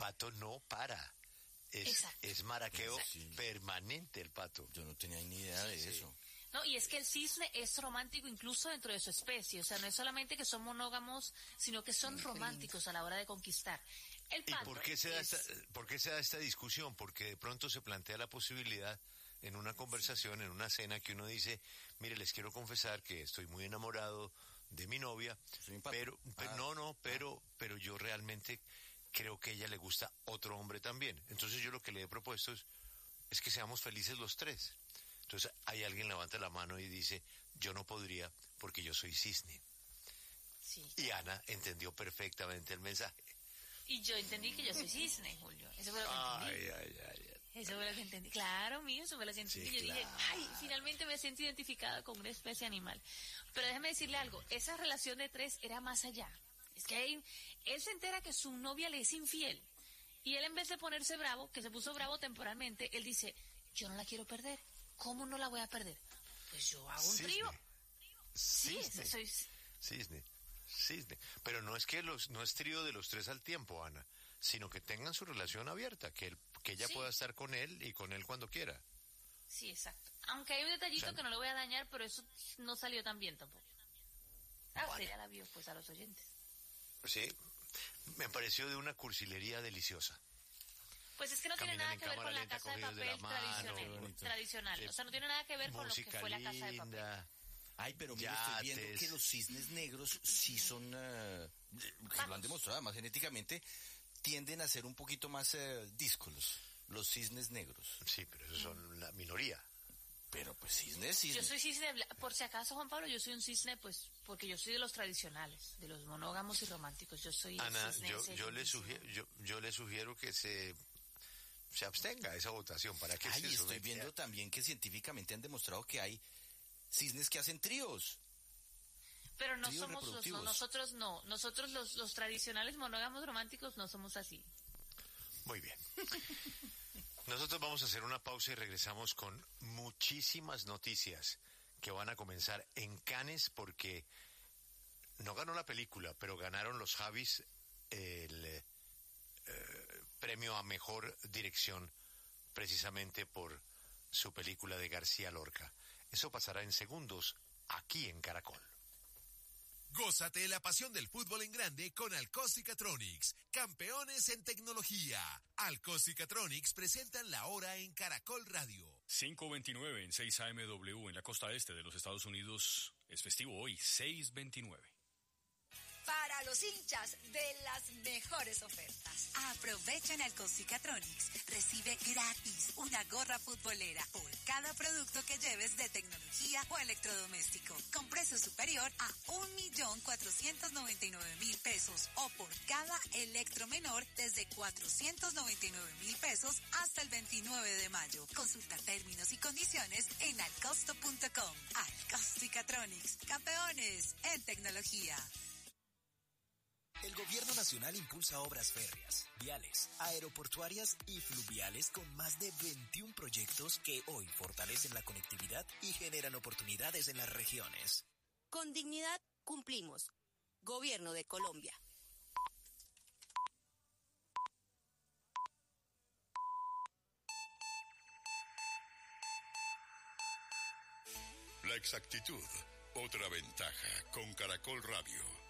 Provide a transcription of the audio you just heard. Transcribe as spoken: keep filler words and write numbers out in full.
pato no para. Es, es maraqueo Exacto. permanente el pato. Yo no tenía ni idea de sí. eso. No, y es que el cisne es romántico incluso dentro de su especie. O sea, no es solamente que son monógamos, sino que son románticos a la hora de conquistar. El pato ¿Y por qué se da es... esta, por qué se da esta discusión? Porque de pronto se plantea la posibilidad en una conversación, en una cena, que uno dice, mire, les quiero confesar que estoy muy enamorado de mi novia, pero, pero ah, no, no, pero, ah. pero yo realmente creo que a ella le gusta otro hombre también. Entonces yo lo que le he propuesto es, es que seamos felices los tres. Entonces hay alguien levanta la mano y dice, yo no podría porque yo soy cisne. Sí. Y Ana entendió perfectamente el mensaje. Y yo entendí que yo soy cisne, Julio. Eso fue lo que entendí. Ay, ay, ay, ay. Eso fue lo que entendí. Claro, mío, eso fue lo que entendí. Sí, yo claro. dije, ay, finalmente me siento identificada con una especie animal. Pero déjame decirle algo, esa relación de tres era más allá. Es que él, él se entera que su novia le es infiel. Y él, en vez de ponerse bravo, que se puso bravo temporalmente, él dice, yo no la quiero perder. ¿Cómo no la voy a perder? Pues yo hago un cisne. trío. Cisne. Sí, eso soy... Cisne. Cisne. Pero no es que los no es trío de los tres al tiempo, Ana, sino que tengan su relación abierta, que él, que ella sí. pueda estar con él y con él cuando quiera. Sí, exacto. Aunque hay un detallito o sea, que no le voy a dañar, pero eso no salió tan bien tampoco. Ah, vale. Usted ya la vio, pues, a los oyentes. Sí, me pareció de una cursilería deliciosa. Pues es que no tiene Caminan nada que ver con la casa de papel de tradicional. tradicional. Sí. O sea, no tiene nada que ver con lo que fue la casa de papel. Ay, pero mira, estoy viendo que los cisnes negros sí son, uh, que lo han demostrado además genéticamente, tienden a ser un poquito más uh, díscolos, los cisnes negros. Sí, pero esos son la minoría. Pero pues cisne, cisne. Yo soy cisne, por si acaso, Juan Pablo, yo soy un cisne, pues, porque yo soy de los tradicionales, de los monógamos y románticos. Yo soy Ana, cisne yo, yo le sugiero, yo, yo le sugiero que se se abstenga esa votación para que Ay, se estoy viendo también que científicamente han demostrado que hay cisnes que hacen tríos. Pero no somos los, no, nosotros no, nosotros los, los tradicionales monógamos románticos no somos así. Muy bien. Nosotros vamos a hacer una pausa y regresamos con muchísimas noticias que van a comenzar en Cannes, porque no ganó la película, pero ganaron los Javis el eh, premio a mejor dirección precisamente por su película de García Lorca. Eso pasará en segundos aquí en Caracol. Gózate la pasión del fútbol en grande con Alcos y Catronics, campeones en tecnología. Alcos y Catronics presentan la hora en Caracol Radio. cinco veintinueve en seis A M W en la costa este de los Estados Unidos. Es festivo hoy, seis veintinueve. Para los hinchas de las mejores ofertas. Aprovecha en Alcos y Catronics. Recibe gratis una gorra futbolera por cada producto que lleves de tecnología o electrodoméstico, con precio superior a un millón cuatrocientos noventa y nueve mil pesos, o por cada electro menor desde cuatrocientos noventa y nueve mil pesos hasta el veintinueve de mayo. Consulta términos y condiciones en alcosto punto com. Alcos y Catronics, campeones en tecnología. El Gobierno Nacional impulsa obras férreas, viales, aeroportuarias y fluviales con más de veintiún proyectos que hoy fortalecen la conectividad y generan oportunidades en las regiones. Con dignidad cumplimos. Gobierno de Colombia. La exactitud, otra ventaja con Caracol Radio.